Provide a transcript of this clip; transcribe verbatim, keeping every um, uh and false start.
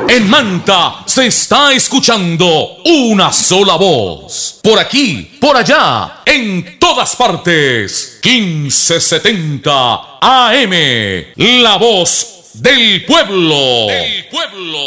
En Manta se está escuchando una sola voz. Por aquí, por allá, en todas partes. quince setenta A M. La voz del pueblo. Del pueblo.